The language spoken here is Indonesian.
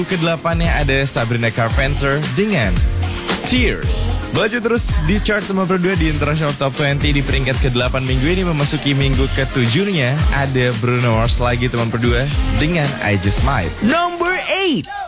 Ke-8-nya ada Sabrina Carpenter dengan Tears. Melaju terus di chart nomor 2 di International Top 20 di peringkat ke-8 minggu ini. Memasuki minggu ke-7-nya ada Bruno Mars lagi teman berdua dengan I Just Might. Number 8.